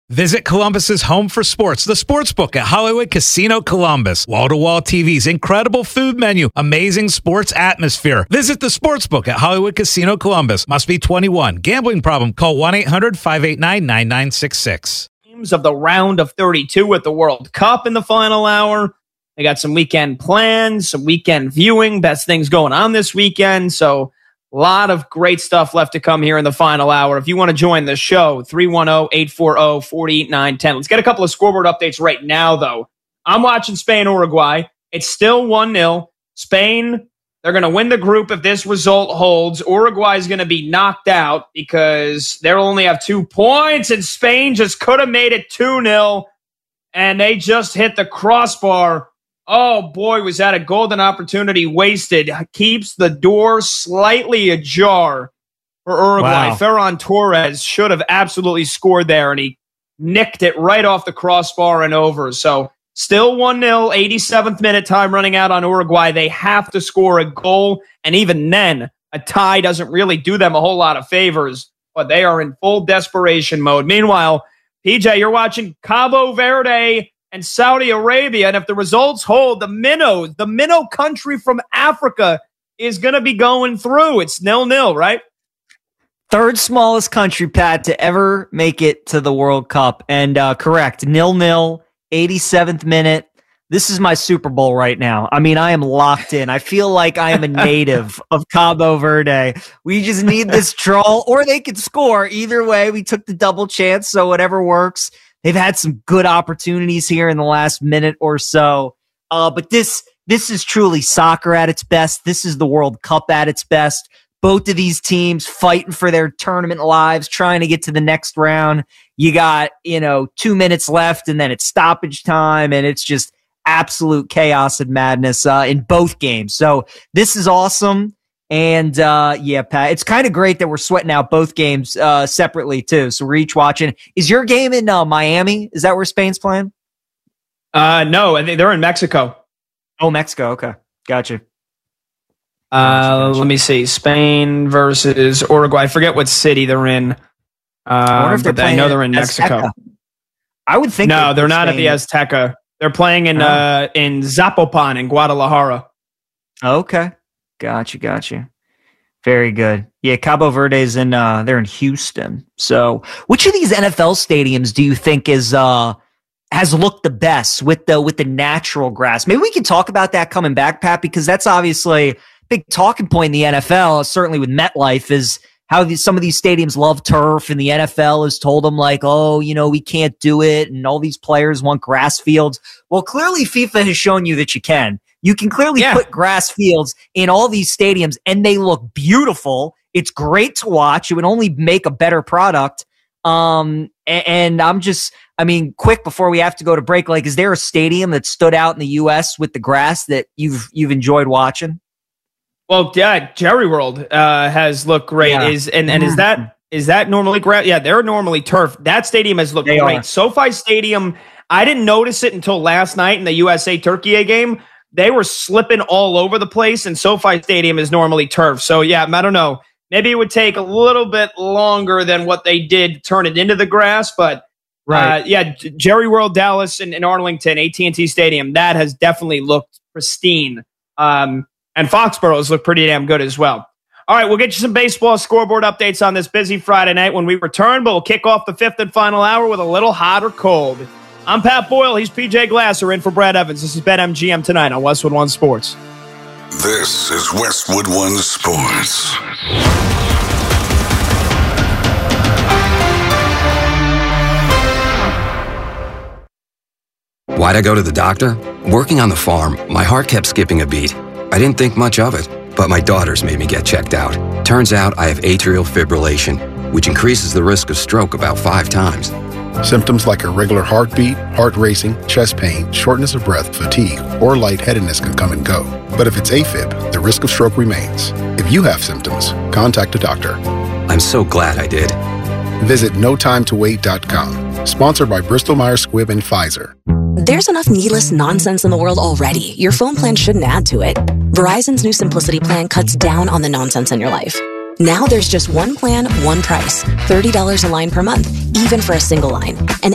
Visit Columbus's home for sports, the Sportsbook at Hollywood Casino Columbus. Wall-to-wall TVs, incredible food menu, amazing sports atmosphere. Visit the Sportsbook at Hollywood Casino Columbus. Must be 21. Gambling problem? Call 1-800-589-9966. Of the round of 32 at the World Cup in the final hour. They got some weekend plans, some weekend viewing, best things going on this weekend. So a lot of great stuff left to come here in the final hour. If you want to join the show, 310-840-48910. Let's get a couple of scoreboard updates right now, though. I'm watching Spain-Uruguay. It's still 1-0. Spain, they're going to win the group if this result holds. Uruguay is going to be knocked out because they'll only have 2 points, and Spain just could have made it 2-0, and they just hit the crossbar. Oh, boy, was that a golden opportunity wasted. Keeps the door slightly ajar for Uruguay. Wow. Ferran Torres should have absolutely scored there, and he nicked it right off the crossbar and over. So still 1-0, 87th minute, time running out on Uruguay. They have to score a goal, and even then, a tie doesn't really do them a whole lot of favors, but they are in full desperation mode. Meanwhile, PJ, you're watching Cabo Verde and Saudi Arabia, and if the results hold, the Minnow country from Africa is going to be going through. It's 0-0, right? Third smallest country, Pat, to ever make it to the World Cup. And correct, 0-0, 87th minute. This is my Super Bowl right now. I mean, I am locked in. I feel like I am a native of Cabo Verde. We just need this draw, or they could score. Either way, we took the double chance, so whatever works. They've had some good opportunities here in the last minute or so. But this is truly soccer at its best. This is the World Cup at its best. Both of these teams fighting for their tournament lives, trying to get to the next round. You got, 2 minutes left, and then it's stoppage time, and it's just absolute chaos and madness in both games. So this is awesome. And yeah, Pat, it's kind of great that we're sweating out both games separately too. So we're each watching. Is your game in Miami? Is that where Spain's playing? No, I think they're in Mexico. Oh, Mexico. Okay, gotcha. Let me see. Spain versus Uruguay. I forget what city they're in. I wonder if they're playing. I know they're in Mexico. Azteca. I would think. No, they're not at the Azteca. They're playing in Zapopan in Guadalajara. Okay. Gotcha. Very good. Yeah, Cabo Verde's in they're in Houston. So which of these NFL stadiums do you think is has looked the best with the natural grass? Maybe we can talk about that coming back, Pat, because that's obviously a big talking point in the NFL, certainly with MetLife, is how some of these stadiums love turf, and the NFL has told them like, oh, we can't do it, and all these players want grass fields. Well, clearly FIFA has shown you that you can. You can clearly put grass fields in all these stadiums, and they look beautiful. It's great to watch. It would only make a better product. And I'm just, quick before we have to go to break, like, is there a stadium that stood out in the U.S. with the grass that you've enjoyed watching? Well, yeah, Jerry World has looked great. Yeah. Is that normally grass? Yeah, they're normally turf. That stadium has looked great. SoFi Stadium, I didn't notice it until last night in the USA-Turkey game. They were slipping all over the place, and SoFi Stadium is normally turf. So, yeah, I don't know. Maybe it would take a little bit longer than what they did to turn it into the grass. But, Jerry World, Dallas, and Arlington, AT&T Stadium, that has definitely looked pristine. And Foxborough's looked pretty damn good as well. All right, we'll get you some baseball scoreboard updates on this busy Friday night when we return, but we'll kick off the fifth and final hour with a little hot or cold. I'm Pat Boyle. He's PJ Glasser in for Brad Evans. This is BetMGM tonight on Westwood One Sports. This is Westwood One Sports. Why'd I go to the doctor? Working on the farm, my heart kept skipping a beat. I didn't think much of it, but my daughters made me get checked out. Turns out I have atrial fibrillation, which increases the risk of stroke about 5 times. Symptoms like irregular heartbeat, heart racing, chest pain, shortness of breath, fatigue, or lightheadedness can come and go. But if it's AFib, the risk of stroke remains. If you have symptoms, contact a doctor. I'm so glad I did. Visit notimetowait.com. Sponsored by Bristol-Myers Squibb and Pfizer. There's enough needless nonsense in the world already. Your phone plan shouldn't add to it. Verizon's new Simplicity plan cuts down on the nonsense in your life. Now there's just one plan, one price. $30 a line per month, even for a single line. And